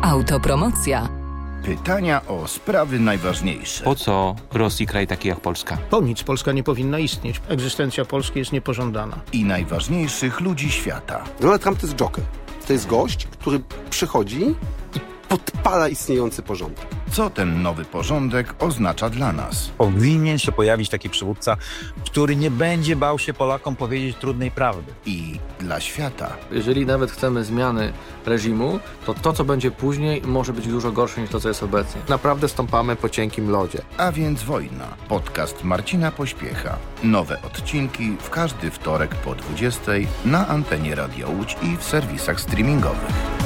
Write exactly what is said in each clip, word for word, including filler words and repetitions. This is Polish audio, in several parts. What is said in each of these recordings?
Autopromocja. Pytania o sprawy najważniejsze. Po co Rosji kraj taki jak Polska? Po nic Polska nie powinna istnieć. Egzystencja Polski jest niepożądana. I najważniejszych ludzi świata. Donald Trump to jest joker. To jest gość, który przychodzi i podpala istniejący porządek. Co ten nowy porządek oznacza dla nas? Powinien się pojawić taki przywódca, który nie będzie bał się Polakom powiedzieć trudnej prawdy. I dla świata. Jeżeli nawet chcemy zmiany reżimu, to to, co będzie później, może być dużo gorsze niż to, co jest obecnie. Naprawdę stąpamy po cienkim lodzie. A więc wojna. Podcast Marcina Pośpiecha. Nowe odcinki w każdy wtorek po dwudziestej na antenie Radia Łódź i w serwisach streamingowych.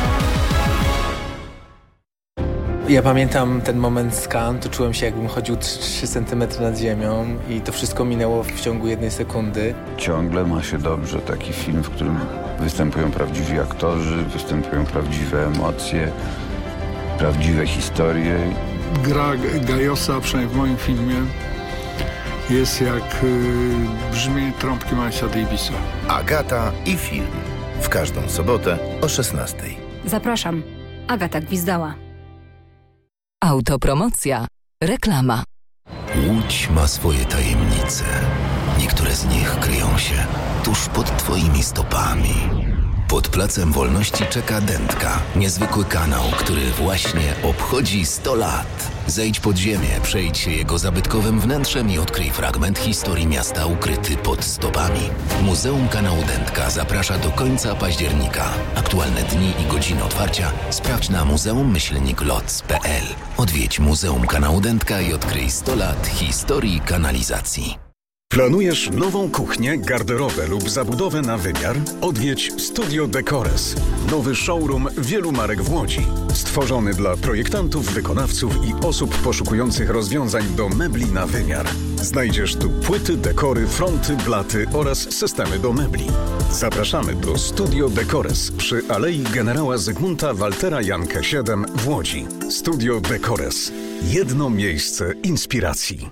Ja pamiętam ten moment z Cannes, to czułem się, jakbym chodził trzy centymetry nad ziemią i to wszystko minęło w ciągu jednej sekundy. Ciągle ma się dobrze taki film, w którym występują prawdziwi aktorzy, występują prawdziwe emocje, prawdziwe historie. Gra Gajosa, przynajmniej w moim filmie, jest jak y, brzmienie trąbki Milesa Davisa. Agata i film. W każdą sobotę o szesnastej. Zapraszam. Agata Gwizdała. Autopromocja. Reklama. Łódź ma swoje tajemnice. Niektóre z nich kryją się tuż pod twoimi stopami. Pod Placem Wolności czeka Dętka, niezwykły kanał, który właśnie obchodzi sto lat. Zejdź pod ziemię, przejdź się jego zabytkowym wnętrzem i odkryj fragment historii miasta ukryty pod stopami. Muzeum Kanału Dętka zaprasza do końca października. Aktualne dni i godziny otwarcia sprawdź na muzeum myślnik loc kropka p l. Odwiedź Muzeum Kanału Dętka i odkryj sto lat historii kanalizacji. Planujesz nową kuchnię, garderobę lub zabudowę na wymiar? Odwiedź Studio Decores. Nowy showroom wielu marek w Łodzi. Stworzony dla projektantów, wykonawców i osób poszukujących rozwiązań do mebli na wymiar. Znajdziesz tu płyty, dekory, fronty, blaty oraz systemy do mebli. Zapraszamy do Studio Decores przy Alei Generała Zygmunta Waltera Jankę siedem w Łodzi. Studio Decores. Jedno miejsce inspiracji.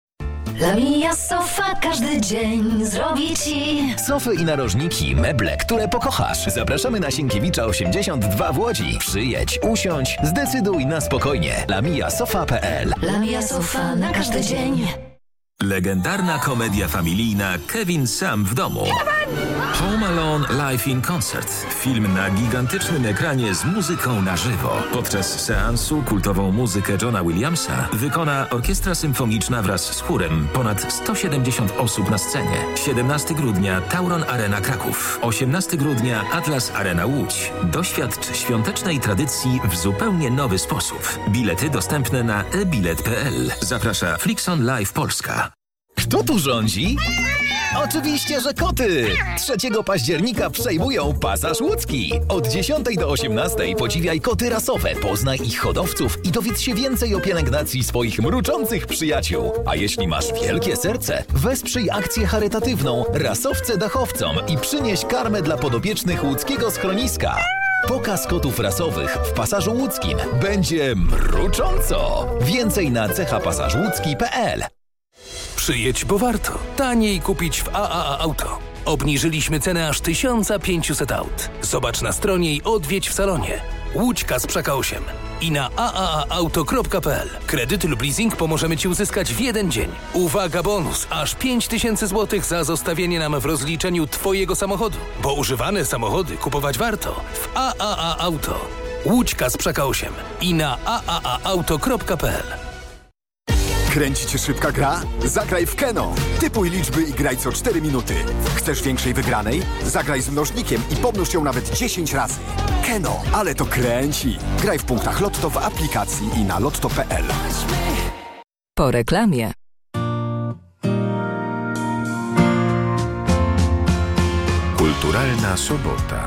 Lamia Sofa każdy dzień zrobi ci Sofy i narożniki, meble, które pokochasz. Zapraszamy na Sienkiewicza osiemdziesiąt dwa w Łodzi. Przyjedź, usiądź, zdecyduj na spokojnie. lamia sofa kropka p l. Lamia Sofa na każdy dzień. Legendarna komedia familijna Kevin sam w domu. Home Alone Live in Concert. Film na gigantycznym ekranie z muzyką na żywo. Podczas seansu kultową muzykę Johna Williamsa wykona orkiestra symfoniczna wraz z chórem. Ponad sto siedemdziesiąt osób na scenie. siedemnastego grudnia Tauron Arena Kraków. osiemnastego grudnia Atlas Arena Łódź. Doświadcz świątecznej tradycji w zupełnie nowy sposób. Bilety dostępne na e bilet kropka p l. Zaprasza Flixon Live Polska. Kto tu rządzi? Oczywiście, że koty! trzeciego października przejmują Pasaż Łódzki. Od dziesiątej do osiemnastej podziwiaj koty rasowe, poznaj ich hodowców i dowiedz się więcej o pielęgnacji swoich mruczących przyjaciół. A jeśli masz wielkie serce, wesprzyj akcję charytatywną Rasowce Dachowcom i przynieś karmę dla podopiecznych łódzkiego schroniska. Pokaz kotów rasowych w Pasażu Łódzkim będzie mrucząco. Więcej na cecha pasaż łódzki kropka p l. Przyjedź, bo warto. Taniej kupić w A A A Auto. Obniżyliśmy cenę aż tysiąc pięćset aut. Zobacz na stronie i odwiedź w salonie. Łódź Kasprzaka osiem. I na a a a auto kropka p l. Kredyt lub leasing pomożemy Ci uzyskać w jeden dzień. Uwaga, bonus! Aż pięć tysięcy złotych za zostawienie nam w rozliczeniu Twojego samochodu. Bo używane samochody kupować warto. W A A A Auto. Łódź Kasprzaka osiem. I na a a a auto kropka p l. Kręci cię szybka gra? Zagraj w Keno. Typuj liczby i graj co cztery minuty. Chcesz większej wygranej? Zagraj z mnożnikiem i pomnóż ją nawet dziesięć razy. Keno, ale to kręci. Graj w punktach Lotto w aplikacji i na lotto kropka p l. Po reklamie. Kulturalna sobota.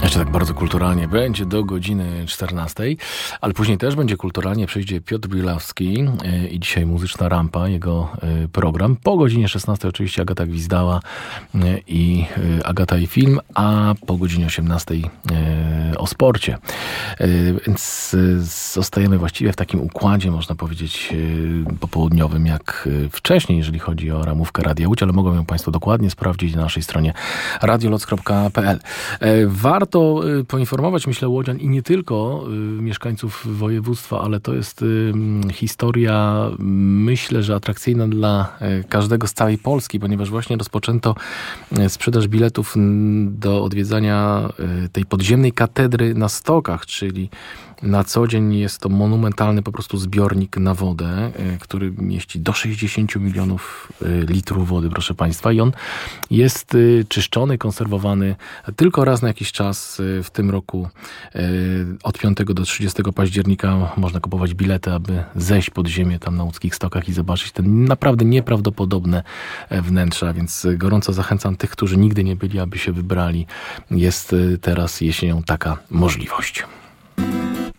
Jeszcze tak bardzo kulturalnie będzie do godziny czternastej, ale później też będzie kulturalnie, przyjdzie Piotr Bielawski i dzisiaj Muzyczna Rampa, jego program. Po godzinie szesnastej oczywiście Agata Gwizdała i Agata i film, a po godzinie osiemnastej o sporcie. Więc zostajemy właściwie w takim układzie, można powiedzieć, popołudniowym jak wcześniej, jeżeli chodzi o ramówkę Radia Łódź, ale mogą ją Państwo dokładnie sprawdzić na naszej stronie radioloc kropka p l. Warto poinformować, myślę, łodzian i nie tylko mieszkańców województwa, ale to jest historia, myślę, że atrakcyjna dla każdego z całej Polski, ponieważ właśnie rozpoczęto sprzedaż biletów do odwiedzania tej podziemnej katedry na Stokach, czyli na co dzień jest to monumentalny po prostu zbiornik na wodę, który mieści do sześćdziesiąt milionów litrów wody, proszę Państwa. I on jest czyszczony, konserwowany tylko raz na jakiś czas. W tym roku od piątego do trzydziestego października można kupować bilety, aby zejść pod ziemię tam na łódzkich Stokach i zobaczyć te naprawdę nieprawdopodobne wnętrza. Więc gorąco zachęcam tych, którzy nigdy nie byli, aby się wybrali. Jest teraz jesienią taka możliwość.